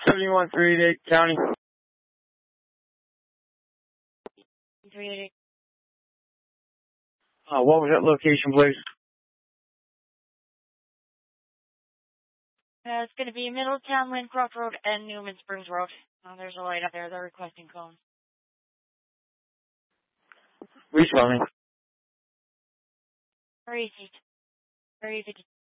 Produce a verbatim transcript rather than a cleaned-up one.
seventy-one three eighty-eight County. three eighty-eight. Uh, what was that location, please? Uh, it's going to be Middletown, Lincroft Road, and Newman Springs Road. Oh, there's a light up there. They're requesting cones. Responding. Very easy. Very easy to